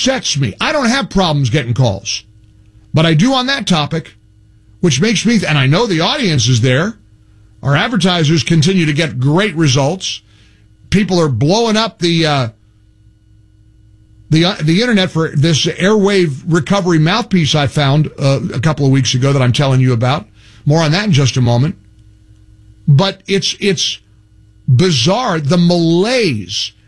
upsets me. I don't have problems getting calls, but I do on that topic, which makes me, and I know the audience is there. Our advertisers continue to get great results. People are blowing up the internet for this airwave recovery mouthpiece I found a couple of weeks ago that I'm telling you about. More on that in just a moment. But it's bizarre, the malaise